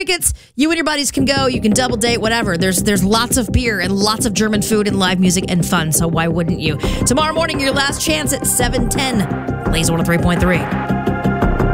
tickets. You and your buddies can go. You can double date, whatever. There's lots of beer and lots of German food and live music and fun. So why wouldn't you? Tomorrow morning, your last chance at 7:10. Blaze 103.3.